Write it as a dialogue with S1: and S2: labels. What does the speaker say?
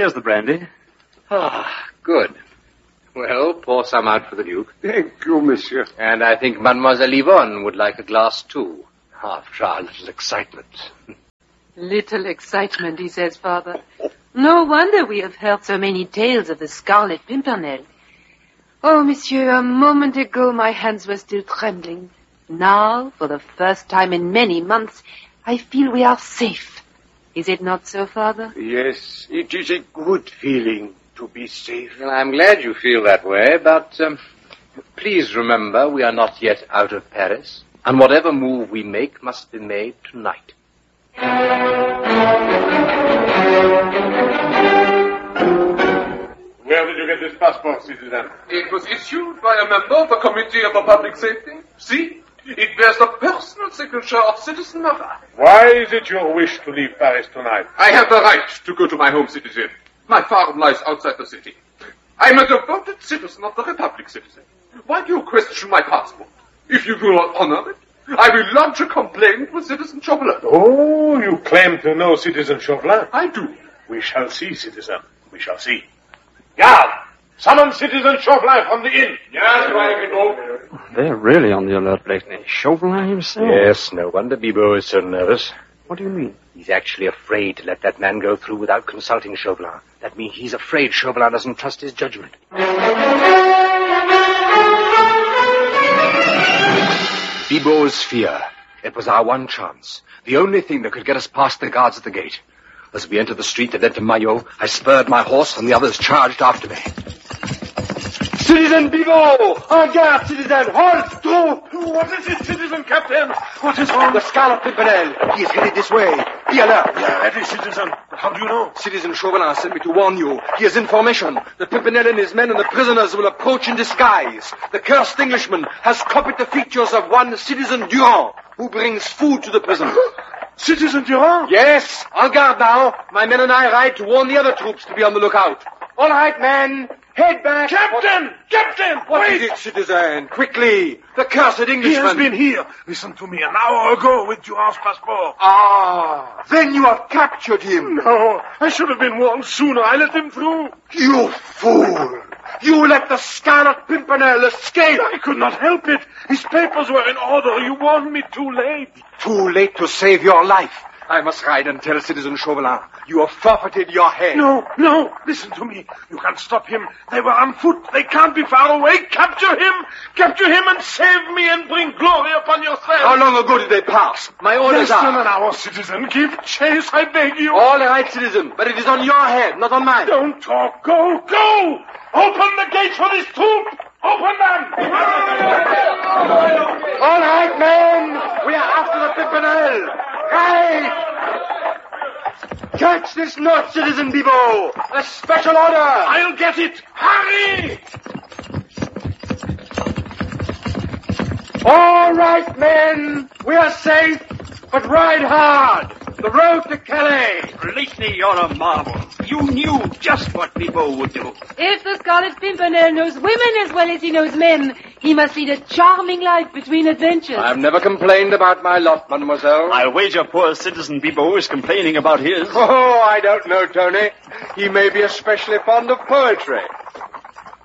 S1: Here's the brandy.
S2: Ah, good. Well, pour some out for the Duke.
S3: Thank you, monsieur.
S2: And I think Mademoiselle Yvonne would like a glass, too. After our little excitement.
S4: Little excitement, he says, Father. No wonder we have heard so many tales of the Scarlet Pimpernel. Oh, monsieur, a moment ago my hands were still trembling. Now, for the first time in many months, I feel we are safe. Is it not so, Father?
S3: Yes, it is a good feeling to be safe.
S2: Well, I'm glad you feel that way, but please remember we are not yet out of Paris, and whatever move we make must be made tonight.
S3: Where did you get this passport, citizen?
S5: It was issued by a member of the Committee of Public Safety. See? It bears the personal signature of Citizen Marat.
S3: Why is it your wish to leave Paris tonight?
S5: I have the right to go to my home, citizen. My farm lies outside the city. I am a devoted citizen of the Republic, citizen. Why do you question my passport? If you do not honor it, I will lodge a complaint with Citizen Chauvelin.
S3: Oh, you claim to know Citizen Chauvelin?
S5: I do.
S3: We shall see, citizen. We shall see. Guard! Summon Citizen Chauvelin from the inn.
S5: Yes, Wagenburg.
S1: They're really on the alert lately. Chauvelin himself.
S2: Yes, no wonder Bibot is so nervous.
S1: What do you mean?
S2: He's actually afraid to let that man go through without consulting Chauvelin. That means he's afraid Chauvelin doesn't trust his judgment. Bibot's fear. It was our one chance. The only thing that could get us past the guards at the gate. As we entered the street that led to Maillot, I spurred my horse and the others charged after me.
S3: Citizen Bibot! En garde, citizen! Halt! Troop! What is it, citizen captain? What is wrong?
S2: The Scarlet Pimpernel. He is headed this way. Be alert.
S3: We are ready, citizen. How do you know?
S2: Citizen Chauvelin sent me to warn you. He has information. The Pimpernel and his men and the prisoners will approach in disguise. The cursed Englishman has copied the features of one Citizen Durand, who brings food to the prison.
S3: Citizen Durand?
S2: Yes, en garde now. My men and I ride to warn the other troops to be on the lookout. All right, men. Head back.
S3: Captain! Captain!
S2: What
S3: Wait!
S2: is it, citizen? Quickly. The cursed Englishman.
S3: He has been here. Listen to me, an hour ago with Durand's passport.
S2: Ah, then you have captured him.
S3: No, I should have been warned sooner. I let him through.
S2: You fool. You let the Scarlet Pimpernel escape.
S3: I could not help it. His papers were in order. You warned me too late.
S2: Too late to save your life. I must ride and tell Citizen Chauvelin. You have forfeited your head.
S3: No. Listen to me. You can't stop him. They were on foot. They can't be far away. Capture him. Capture him and save me and bring glory upon yourself.
S2: How long ago did they pass? My orders
S3: Less than
S2: are...
S3: an hour, citizen. Give chase, I beg you.
S2: All right, citizen, but it is on your head, not on mine.
S3: Don't talk. Go. Open the gates for this troop. Open them.
S2: All right, men. We are after the Pimpernel. Right. Catch this knot, Citizen Bibot. A special order.
S3: I'll get it. Hurry.
S2: All right, men. We are safe, but ride hard. The road to Calais.
S1: Lately, you're a marvel. You knew just what Bibot would do.
S4: If the Scarlet Pimpernel knows women as well as he knows men, he must lead a charming life between adventures.
S2: I've never complained about my lot, mademoiselle.
S1: I'll wager poor Citizen Bibot is complaining about his.
S2: Oh, I don't know, Tony. He may be especially fond of poetry.